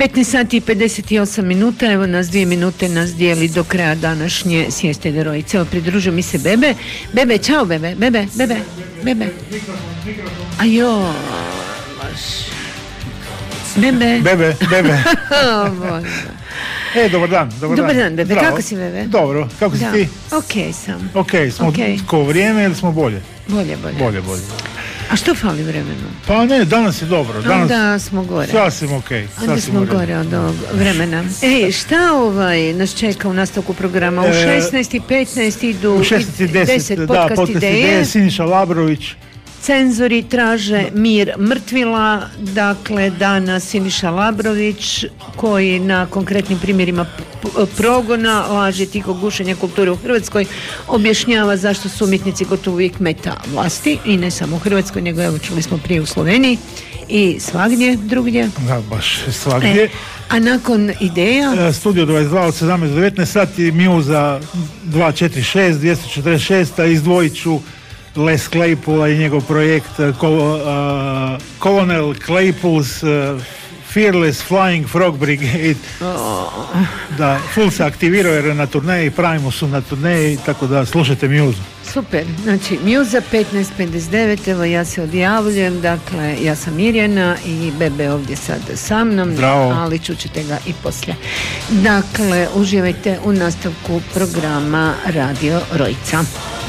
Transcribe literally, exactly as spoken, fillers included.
petnaest sati i pedeset osam minuta, evo nas dvije minute nas dijeli do kraja današnje Sjeste do Rojice. Evo, pridružio mi se Bebe. Bebe, čao Bebe, Bebe, Bebe, Bebe. Ajo, baš. Bebe. Bebe, Bebe. O, Bože. E, dobar dan, dobar, dobar dan. dan, Bebe, Zdravo. kako si Bebe? Dobro, kako si da. ti? Ok sam. Ok, smo okay. ko vrijeme ili smo bolje? Bolje, bolje. Bolje, bolje. A što fali vremenu? Pa ne, danas je dobro. Danas onda smo gore. Sasvim ok. Onda smo gore od ovog vremena. Ej, šta ovaj nas čeka u nastavku programa? U šesnaest i petnaest idu u šesnaest i deset, da, podcast, podcast ideje. ideje. Siniša Labrović. Cenzori traže mir mrtvila, dakle danas Siniša Labrović koji na konkretnim primjerima progona, laži, tiho gušenja kulture u Hrvatskoj objašnjava zašto su umjetnici gotovo uvijek meta vlasti i ne samo u Hrvatskoj, nego evo čuli smo prije u Sloveniji i svagdje drugdje. Da, baš svagdje. E, a nakon ideja? Studio dvadeset dva od sedamnaest do devetnaest sati, Muza dva četiri šest, dvjesto četrdeset šest, a izdvojit ću Les Claypoola i njegov projekt uh, Colonel Claypool's uh, Fearless Flying Frog Brigade. Oh. Da, full se aktivirao jer je na turneji, Primus su na turneji, tako da slušajte Muzu. Super, znači Muza petnaest pedeset devet, evo ja se odjavljujem, dakle ja sam Mirjana i Bebe ovdje sad sa mnom, Zdravo. Ali čućete ga i poslije. Dakle, uživajte u nastavku programa Radio Rojica.